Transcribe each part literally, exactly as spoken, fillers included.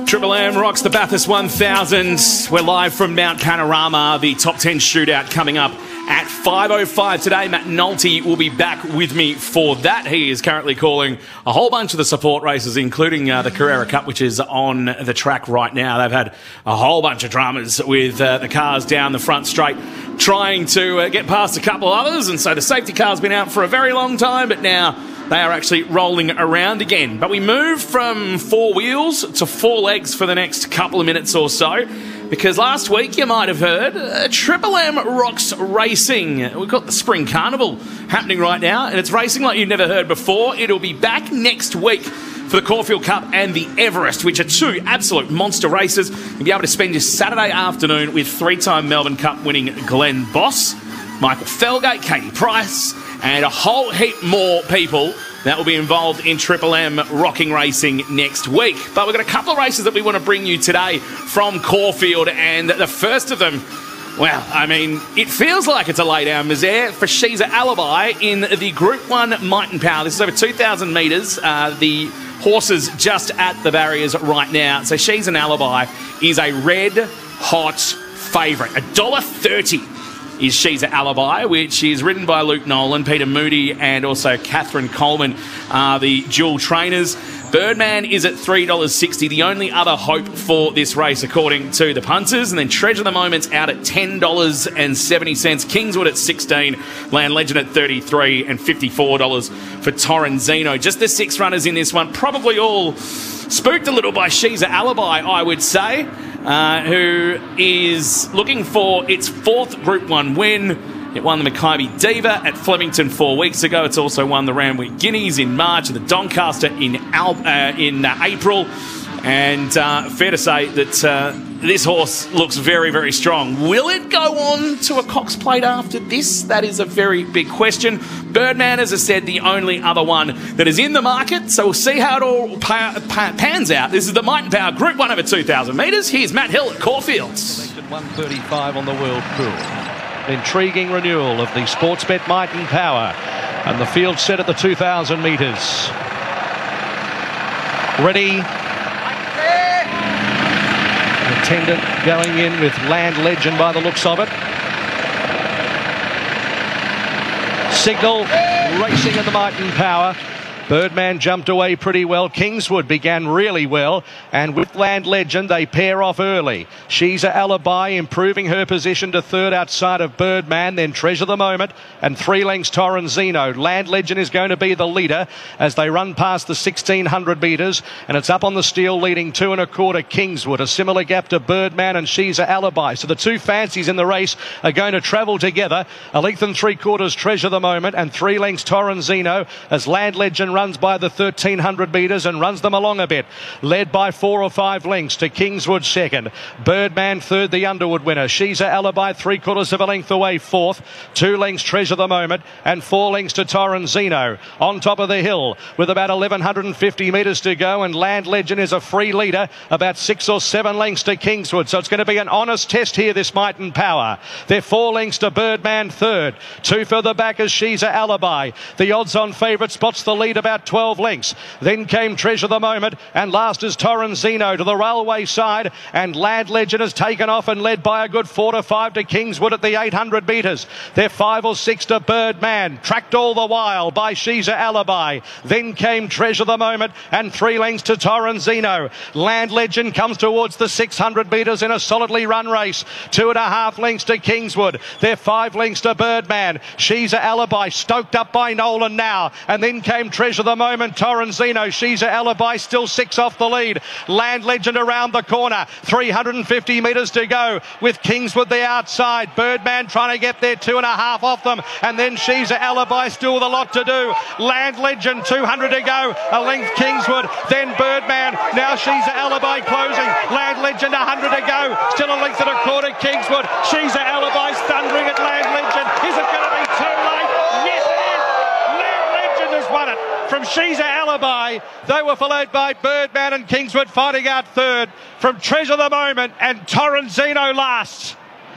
Triple M rocks the Bathurst one thousand. We're live from Mount Panorama. The top ten shootout coming up at five oh five today. Matt Nolte will be back with me for that. He is currently calling a whole bunch of the support races, including uh, the Carrera Cup, which is on the track right now. They've had a whole bunch of dramas with uh, the cars down the front straight, trying to uh, get past a couple others, and so the safety car's been out for a very long time, but now they are actually rolling around again. But we move from four wheels to four legs for the next couple of minutes or so, because last week you might have heard uh, Triple M rocks racing. We've got the Spring Carnival happening right now, and it's racing like you've never heard before. It'll be back next week for the Caulfield Cup and the Everest, which are two absolute monster races. You'll be able to spend your Saturday afternoon with three-time Melbourne Cup winning Glenn Boss, Michael Felgate, Katie Price, and a whole heap more people that will be involved in Triple M rocking racing next week. But we've got a couple of races that we want to bring you today from Caulfield, and the first of them, well, I mean, it feels like it's a lay-down misère for She's a Alibi in the Group one Might and Power. This is over two thousand metres. Uh, the horses just at the barriers right now. So She's an Alibi is a red hot favourite. one dollar thirty is She's an Alibi, which is ridden by Luke Nolan, Peter Moody, and also Catherine Coleman, uh, the dual trainers. Birdman is at three dollars sixty, the only other hope for this race, according to the punters. And then Treasure the Moment's out at ten dollars seventy. Kingswood at sixteen dollars, Land Legend at thirty-three dollars, and fifty-four dollars for Torrenzino. Just the six runners in this one, probably all spooked a little by She's an Alibi, I would say, uh, who is looking for its fourth Group one win. It won the Mackay Diva at Flemington four weeks ago. It's also won the Randwick Guineas in March and the Doncaster in Al uh, in uh, April. And uh, fair to say that uh, this horse looks very, very strong. Will it go on to a Cox Plate after this? That is a very big question. Birdman, as I said, the only other one that is in the market. So we'll see how it all pa pa pans out. This is the Might and Power Group one over two thousand metres. Here's Matt Hill at Caulfield. one thirty-five on the World Pool. Intriguing renewal of the Sportsbet Might and Power, and the field set at the two thousand metres. Ready. Attendant going in with Land Legend by the looks of it. Signal racing at the Might and Power. Birdman jumped away pretty well. Kingswood began really well, and with Land Legend they pair off early. She's a Alibi improving her position to third outside of Birdman, then Treasure the Moment, and three lengths Torrenzino. Land Legend is going to be the leader as they run past the sixteen hundred metres, and it's up on the steel leading two and a quarter Kingswood, a similar gap to Birdman and She's a Alibi. So the two fancies in the race are going to travel together. A length and three quarters Treasure the Moment, and three lengths Torrenzino as Land Legend runs by the thirteen hundred metres and runs them along a bit, led by four or five lengths to Kingswood second. Birdman third, the Underwood winner. She's a Alibi three quarters of a length away fourth. Two lengths Treasure the Moment, and four lengths to Torrenzino. On top of the hill with about eleven fifty metres to go, and Land Legend is a free leader, about six or seven lengths to Kingswood. So it's going to be an honest test here, this Might and Power. They're four lengths to Birdman third. Two further back as She's a Alibi. The odds-on favourite spots the lead about twelve lengths. Then came Treasure the Moment, and last is Torrenzino to the railway side, and Land Legend has taken off and led by a good four to five to Kingswood at the eight hundred metres. They're five or six to Birdman, tracked all the while by She's a Alibi. Then came Treasure the Moment, and three lengths to Torrenzino. Land Legend comes towards the six hundred metres in a solidly run race. Two and a half lengths to Kingswood. They're five lengths to Birdman. She's a Alibi, stoked up by Nolan now, and then came Treasure the Moment, Torrenzino. She's a Alibi, still six off the lead. Land Legend around the corner. three hundred fifty metres to go with Kingswood the outside. Birdman trying to get there, two and a half off them. And then She's a Alibi, still with a lot to do. Land Legend, two hundred to go. A length Kingswood, then Birdman. Now She's a Alibi closing. Land Legend, one hundred to go. Still a length and a quarter Kingswood. She's a Alibi thundering at Land Legend. Is it going to be too late? Yes, it is. Land Legend has won it from She's a Alibi. They were followed by Birdman and Kingswood fighting out third from Treasure the Moment, and Torrenzino last.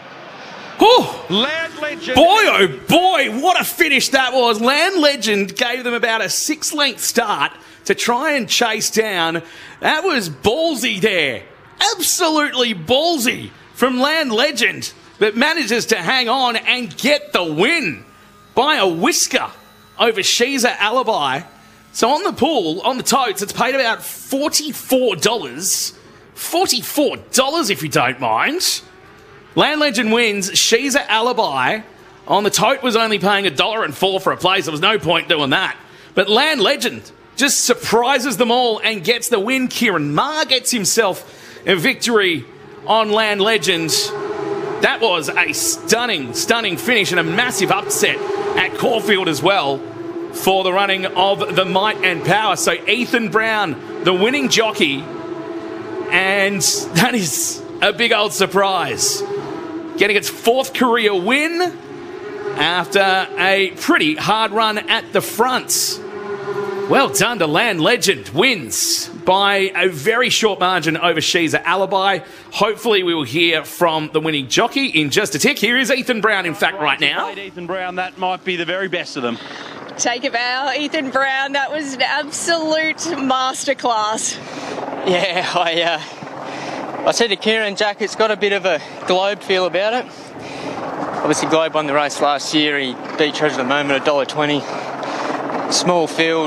Oh, Land Legend. Boy, oh boy, what a finish that was. Land Legend gave them about a six-length start to try and chase down That was ballsy there. Absolutely ballsy from Land Legend that manages to hang on and get the win by a whisker over She's a Alibi. So on the pool, on the totes, it's paid about forty-four dollars. forty-four dollars if you don't mind. Land Legend wins. She's a Alibi. On the tote was only paying a dollar and four for a place. There was no point doing that. But Land Legend just surprises them all and gets the win. Kieran Maher gets himself a victory on Land Legend. That was a stunning, stunning finish and a massive upset at Caulfield as well for the running of the Might and Power. So Ethan Brown, the winning jockey, and that is a big old surprise. Getting its fourth career win after a pretty hard run at the front. Well done to Land Legend. Wins by a very short margin over She's a Alibi. Hopefully we will hear from the winning jockey in just a tick. Here is Ethan Brown, in fact, right now. Ethan Brown, that might be the very best of them. Take a bow, Ethan Brown. That was an absolute masterclass. Yeah, I uh, I said to Kieran, Jack, it's got a bit of a Globe feel about it. Obviously, Globe won the race last year. He beat Treasure of the Moment, one dollar twenty. Small field.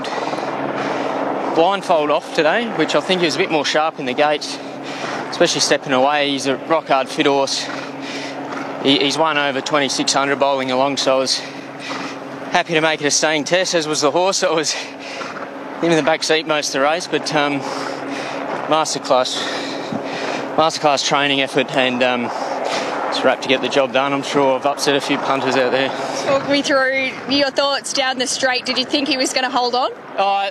Blindfold off today, which I think he was a bit more sharp in the gates, especially stepping away. He's a rock hard fit horse. He, he's won over twenty-six hundred bowling along, so I was happy to make it a staying test, as was the horse. It was him in the back seat most of the race, but um, masterclass, masterclass training effort, and um, it's wrapped to get the job done. I'm sure I've upset a few punters out there. Talk me through your thoughts down the straight. Did you think he was going to hold on? Uh,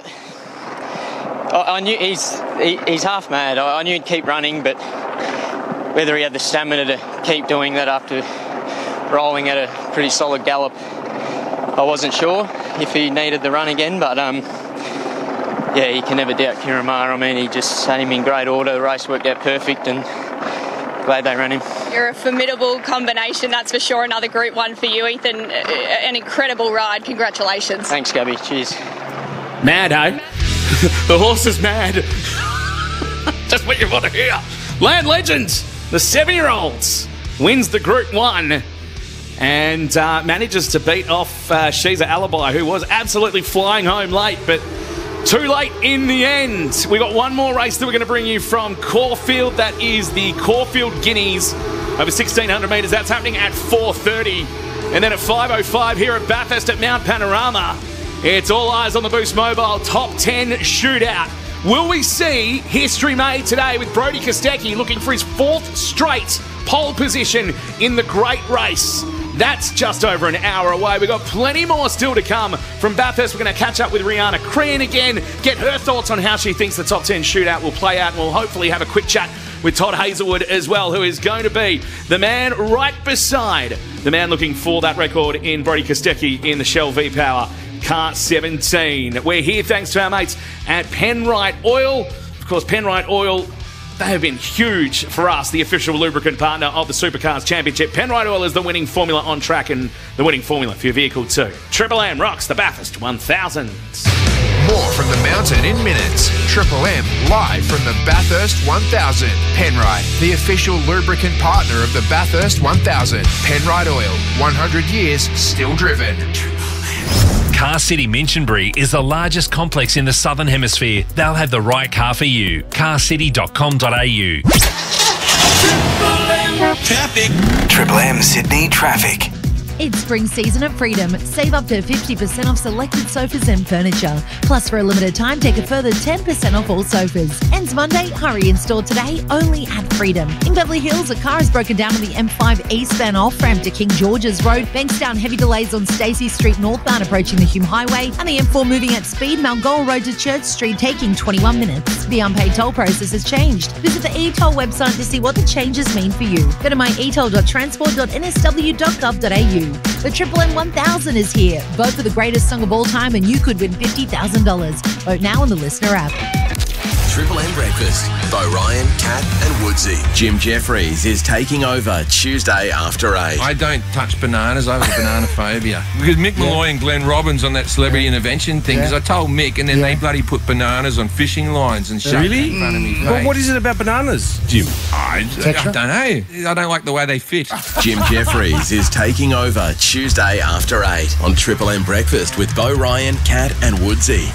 I knew he's he, he's half mad. I knew he'd keep running, but whether he had the stamina to keep doing that after rolling at a pretty solid gallop, I wasn't sure if he needed the run again. But um, yeah, you can never doubt Kieran Maher. I mean, he just had him in great order. The race worked out perfect, and glad they ran him. You're a formidable combination, that's for sure. Another Group One for you, Ethan. An incredible ride. Congratulations. Thanks, Gabby. Cheers. Mad, eh? The horse is mad. Just what you want to hear. Land Legends, the seven-year-olds, wins the Group One and uh, manages to beat off uh, She's a Alibi, who was absolutely flying home late, but too late in the end. We've got one more race that we're going to bring you from Caulfield. That is the Caulfield Guineas over sixteen hundred metres. That's happening at four thirty. And then at five oh five here at Bathurst at Mount Panorama, it's all eyes on the Boost Mobile Top ten Shootout. Will we see history made today with Brodie Kostecki looking for his fourth straight pole position in the great race? That's just over an hour away. We've got plenty more still to come from Bathurst. We're going to catch up with Rihanna Crean again, get her thoughts on how she thinks the top ten shootout will play out, and we'll hopefully have a quick chat with Todd Hazelwood as well, who is going to be the man right beside the man looking for that record in Brodie Kostecki in the Shell V-Power Car seventeen. We're here thanks to our mates at Penrite Oil. Of course, Penrite Oil, they have been huge for us, the official lubricant partner of the Supercars Championship. Penrite Oil is the winning formula on track and the winning formula for your vehicle too. Triple M rocks the Bathurst one thousand. More from the mountain in minutes. Triple M live from the Bathurst one thousand. Penrite, the official lubricant partner of the Bathurst one thousand. Penrite Oil, one hundred years still driven. Car City Minchinbury is the largest complex in the Southern Hemisphere. They'll have the right car for you. car city dot com dot a u. Traffic. Triple M Sydney traffic. It's spring season at Freedom. Save up to fifty percent off selected sofas and furniture. Plus, for a limited time, take a further ten percent off all sofas. Ends Monday. Hurry in store today, only at Freedom. In Beverly Hills, a car is broken down on the M five eastbound off-ramp to King George's Road. Bankstown, heavy delays on Stacey Street northbound approaching the Hume Highway. And the M four moving at speed, Malgoa Road to Church Street taking twenty-one minutes. The unpaid toll process has changed. Visit the e-toll website to see what the changes mean for you. Go to my e toll dot transport dot n s w dot gov dot a u. The Triple M one thousand is here. Vote for the greatest song of all time and you could win fifty thousand dollars. Vote now on the Listener app. Triple M Breakfast. Bo Ryan, Kat and Woodsy. Jim Jeffries is taking over Tuesday after eight. I don't touch bananas. I have a banana phobia. Because Mick yeah. Malloy and Glenn Robbins on that celebrity yeah. intervention thing, because yeah. I told Mick, and then yeah. they bloody put bananas on fishing lines and shoved really? it in front of me. Well, what is it about bananas, Jim? I, I don't know. I don't like the way they fit. Jim Jeffries is taking over Tuesday after eight on Triple M Breakfast with Bo Ryan, Kat and Woodsy.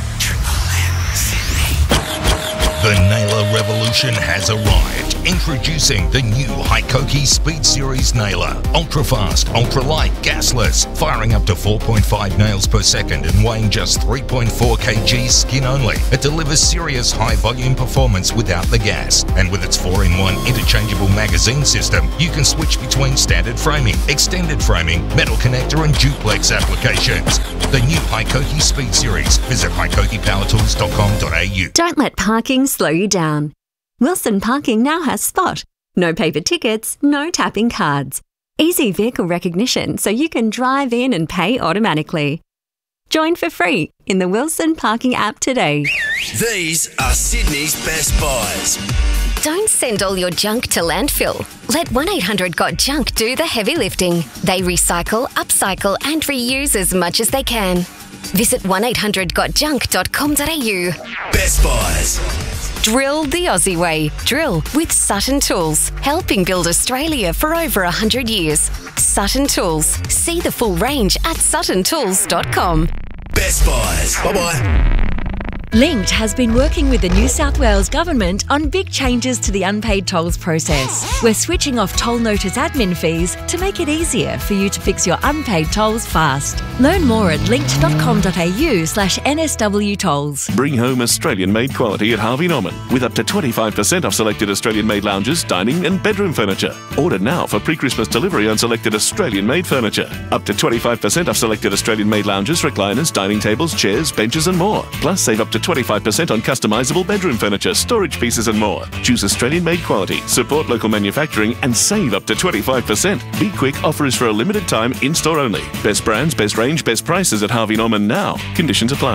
The Nailer revolution has arrived. Introducing the new Hykoki Speed Series Nailer. Ultra fast, ultra light, gasless, firing up to four point five nails per second and weighing just three point four kilograms skin only. It delivers serious high volume performance without the gas. And with its four in one interchangeable magazine system, you can switch between standard framing, extended framing, metal connector and duplex applications. The new Hykoki Speed Series. Visit hykoki power tools dot com dot a u. Don't let parking slow you down. Wilson Parking now has Spot. No paper tickets, no tapping cards. Easy vehicle recognition so you can drive in and pay automatically. Join for free in the Wilson Parking app today. These are Sydney's best buys. Don't send all your junk to landfill. Let one eight hundred got junk do the heavy lifting. They recycle, upcycle and reuse as much as they can. Visit one eight hundred got junk dot com dot a u. Best buys. Drill the Aussie way. Drill with Sutton Tools. Helping build Australia for over one hundred years. Sutton Tools. See the full range at sutton tools dot com. Best buys. Bye-bye. Linked has been working with the New South Wales Government on big changes to the unpaid tolls process. We're switching off toll notice admin fees to make it easier for you to fix your unpaid tolls fast. Learn more at linked dot com dot a u slash N S W tolls. Bring home Australian-made quality at Harvey Norman with up to twenty-five percent off selected Australian-made lounges, dining and bedroom furniture. Order now for pre-Christmas delivery on selected Australian-made furniture. Up to twenty-five percent off selected Australian-made lounges, recliners, dining tables, chairs, benches and more. Plus save up to twenty-five percent on customisable bedroom furniture, storage pieces and more. Choose Australian-made quality, support local manufacturing and save up to twenty-five percent. Be quick, offer is for a limited time, in-store only. Best brands, best range, best prices at Harvey Norman now. Conditions apply.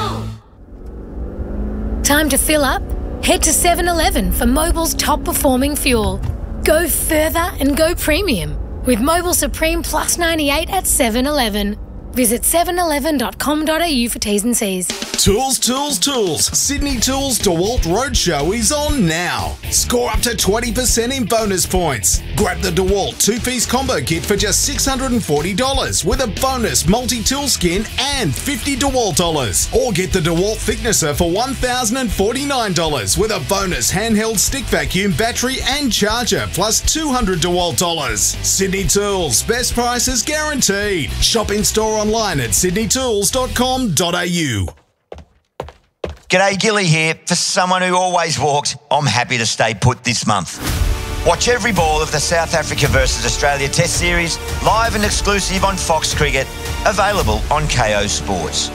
Time to fill up? Head to seven eleven for Mobil's top performing fuel. Go further and go premium with Mobil Supreme Plus ninety-eight at seven eleven. Visit seven eleven dot com dot a u for T's and C's. Tools, tools, tools. Sydney Tools DeWalt Roadshow is on now. Score up to twenty percent in bonus points. Grab the DeWalt two-piece combo kit for just six hundred forty dollars with a bonus multi-tool skin and fifty DeWalt dollars. Or get the DeWalt thicknesser for one thousand forty-nine dollars with a bonus handheld stick vacuum, battery and charger plus two hundred DeWalt dollars. Sydney Tools, best prices guaranteed. Shop in store online at sydney tools dot com dot a u. G'day, Gilly here. For someone who always walks, I'm happy to stay put this month. Watch every ball of the South Africa versus Australia Test Series, live and exclusive on Fox Cricket, available on K O Sports.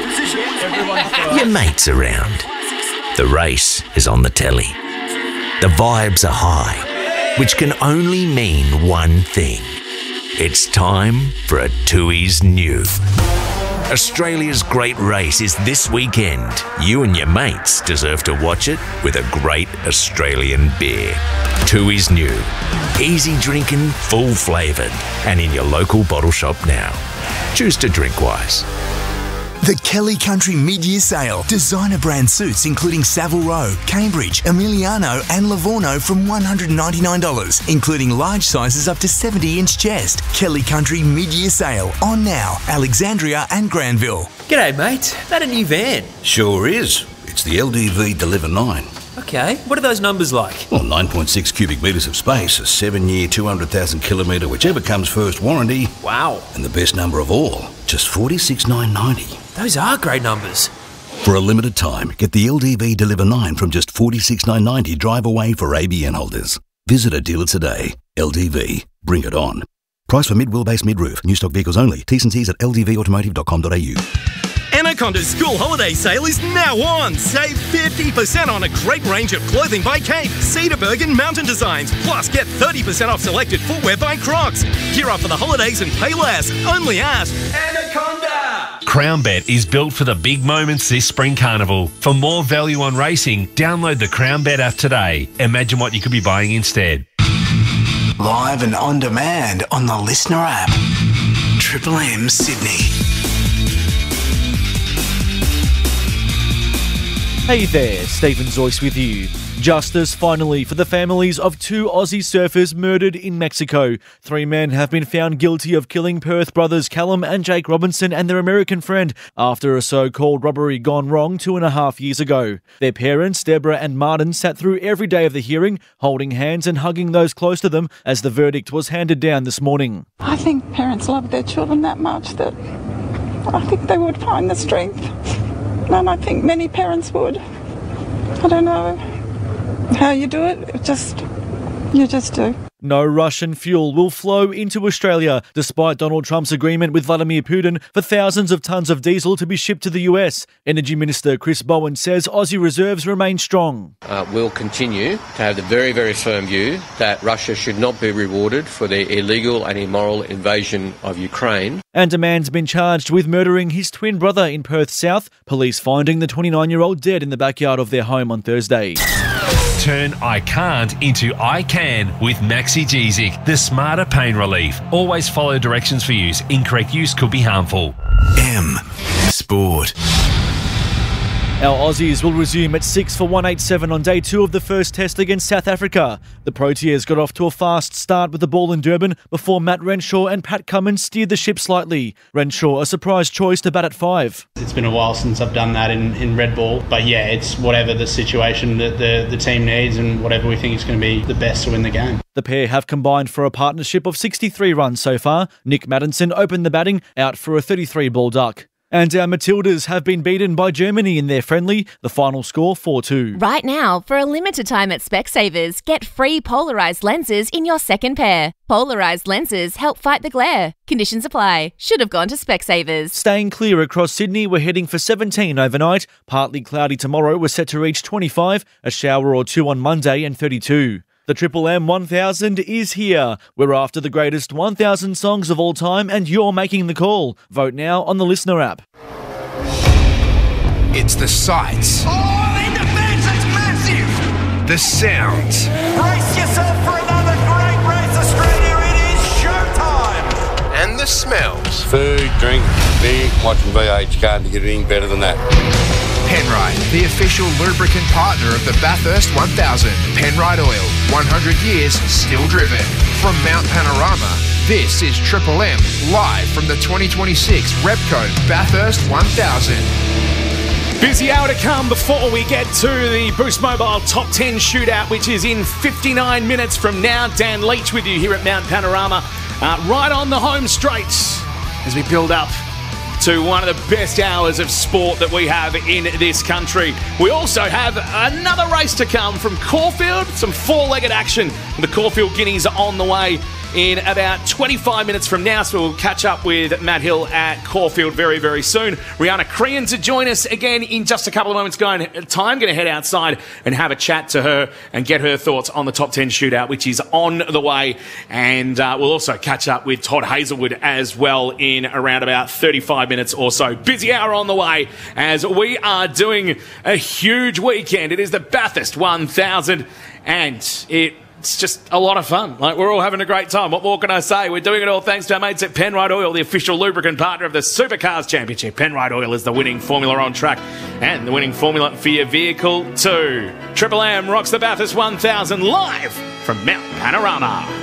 Your mate's around. The race is on the telly. The vibes are high, which can only mean one thing. It's time for a Tooheys New. Australia's great race is this weekend. You and your mates deserve to watch it with a great Australian beer. Tooheys New. Easy drinking, full flavoured, and in your local bottle shop now. Choose to drink wise. The Kelly Country Mid-Year Sale. Designer brand suits including Savile Row, Cambridge, Emiliano and Livorno from one hundred ninety-nine dollars, including large sizes up to seventy inch chest. Kelly Country Mid-Year Sale. On now. Alexandria and Granville. G'day, mate. That a new van? Sure is. It's the L D V Deliver nine. Okay, what are those numbers like? Well, nine point six cubic metres of space, a seven year, two hundred thousand kilometre, whichever comes first warranty. Wow. And the best number of all, just forty-six thousand nine hundred ninety. Those are great numbers. For a limited time, get the L D V Deliver nine from just forty-six thousand nine hundred ninety drive away for A B N holders. Visit a dealer today. L D V. Bring it on. Price for mid-wheelbase mid-roof. New stock vehicles only. T's and C's at l d v automotive dot com dot a u. Anaconda's school holiday sale is now on. Save fifty percent on a great range of clothing by Cape, Cedarburg and Mountain Designs. Plus, get thirty percent off selected footwear by Crocs. Gear up for the holidays and pay less. Only at Anaconda. CrownBet is built for the big moments this spring carnival. For more value on racing, download the CrownBet app today. Imagine what you could be buying instead. Live and on demand on the Listener app. Triple M Sydney. Hey there, Stephen Zoyce with you. Justice finally for the families of two Aussie surfers murdered in Mexico. Three men have been found guilty of killing Perth brothers Callum and Jake Robinson and their American friend after a so-called robbery gone wrong two and a half years ago. Their parents, Deborah and Martin, sat through every day of the hearing, holding hands and hugging those close to them as the verdict was handed down this morning. I think parents love their children that much that I think they would find the strength. And I think many parents would. I don't know how you do it, it just, you just do. No Russian fuel will flow into Australia, despite Donald Trump's agreement with Vladimir Putin for thousands of tonnes of diesel to be shipped to the U S. Energy Minister Chris Bowen says Aussie reserves remain strong. Uh, we'll continue to have the very, very firm view that Russia should not be rewarded for their illegal and immoral invasion of Ukraine. And a man's been charged with murdering his twin brother in Perth South, police finding the twenty-nine-year-old dead in the backyard of their home on Thursday. Turn I can't into I can with Maxigesic, the smarter pain relief. Always follow directions for use. Incorrect use could be harmful. M Sport. Our Aussies will resume at six for one eighty-seven on day two of the first test against South Africa. The Proteas got off to a fast start with the ball in Durban before Matt Renshaw and Pat Cummins steered the ship slightly. Renshaw, a surprise choice to bat at five. It's been a while since I've done that in, in red ball, but yeah, it's whatever the situation that the, the team needs and whatever we think is going to be the best to win the game. The pair have combined for a partnership of sixty-three runs so far. Nick Maddinson opened the batting, out for a thirty-three ball duck. And our Matildas have been beaten by Germany in their friendly, the final score four two. Right now, for a limited time at Specsavers, get free polarised lenses in your second pair. Polarised lenses help fight the glare. Conditions apply. Should have gone to Specsavers. Staying clear across Sydney, we're heading for seventeen overnight. Partly cloudy tomorrow, we're set to reach twenty-five, a shower or two on Monday and thirty-two. The Triple M one thousand is here. We're after the greatest one thousand songs of all time and you're making the call. Vote now on the Listener app. It's the sights. Oh, in defence, it's massive! The sounds. Brace yourself for another great race, Australia. It is showtime! And the smells. Food, drink, beer, watching V H. Can't get anything better than that. Penrite, the official lubricant partner of the Bathurst one thousand. Penrite Oil, one hundred years still driven. From Mount Panorama, this is Triple M, live from the twenty twenty-six Repco Bathurst one thousand. Busy hour to come before we get to the Boost Mobile Top ten Shootout, which is in fifty-nine minutes from now. Dan Leach with you here at Mount Panorama, uh, right on the home straight as we build up to one of the best hours of sport that we have in this country. We also have another race to come from Caulfield, some four-legged action. The Caulfield Guineas are on the way in about twenty-five minutes from now, so we'll catch up with Matt Hill at Caulfield very, very soon. Rihanna Crean to join us again in just a couple of moments going time. Going to head outside and have a chat to her and get her thoughts on the Top ten Shootout, which is on the way. And uh, we'll also catch up with Todd Hazelwood as well in around about thirty-five minutes or so. Busy hour on the way as we are doing a huge weekend. It is the Bathurst one thousand and it It's just a lot of fun. Like, we're all having a great time. What more can I say? We're doing it all thanks to our mates at Penrite Oil, the official lubricant partner of the Supercars Championship. Penrite Oil is the winning formula on track and the winning formula for your vehicle too. Triple M rocks the Bathurst one thousand live from Mount Panorama.